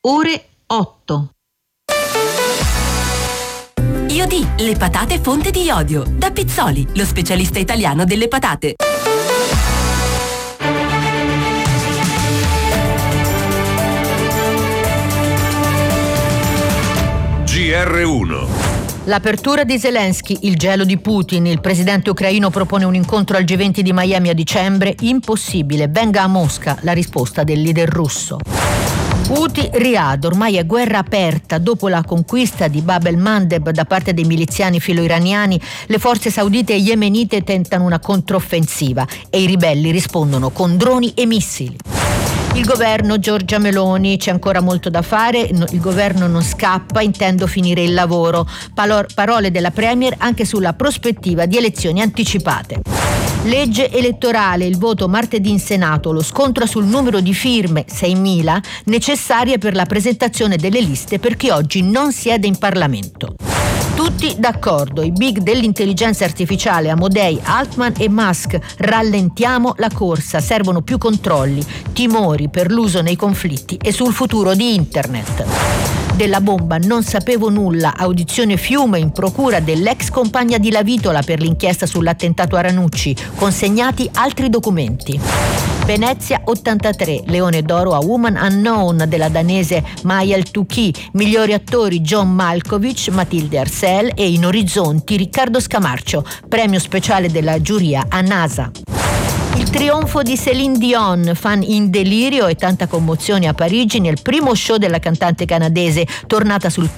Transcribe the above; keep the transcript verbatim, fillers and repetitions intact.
ore otto. Iodi, le patate fonte di iodio. Da Pizzoli, lo specialista italiano delle patate. G R uno. L'apertura di Zelensky, il gelo di Putin, il presidente ucraino propone un incontro al G venti di Miami a dicembre, impossibile, venga a Mosca, la risposta del leader russo. Houthi, Riyadh, ormai è guerra aperta. Dopo la conquista di Bab el-Mandeb da parte dei miliziani filo-iraniani, le forze saudite e yemenite tentano una controffensiva e i ribelli rispondono con droni e missili. Il governo Giorgia Meloni, c'è ancora molto da fare, il governo non scappa, intendo finire il lavoro. Parole della Premier anche sulla prospettiva di elezioni anticipate. Legge elettorale, il voto martedì in Senato, lo scontro sul numero di firme, seimila, necessarie per la presentazione delle liste per chi oggi non siede in Parlamento. Tutti d'accordo, i big dell'intelligenza artificiale Amodei, Altman e Musk, rallentiamo la corsa, servono più controlli, timori per l'uso nei conflitti e sul futuro di Internet. Della bomba non sapevo nulla, audizione Fiume in procura dell'ex compagna di Lavitola per l'inchiesta sull'attentato a Ranucci, consegnati altri documenti. Venezia ottantatré, Leone d'Oro a Woman Unknown della danese Mayel Touki, migliori attori John Malkovich, Matilde Arsel e In Orizzonti Riccardo Scamarcio, premio speciale della giuria a NASA. Il trionfo di Céline Dion, fan in delirio e tanta commozione a Parigi nel primo show della cantante canadese, tornata sul